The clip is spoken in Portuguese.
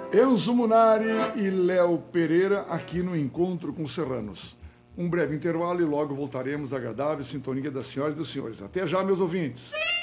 Enzo Munari e Léo Pereira aqui no Encontro com Serranos. Um breve intervalo e logo voltaremos à agradável sintonia das senhoras e dos senhores. Até já, meus ouvintes.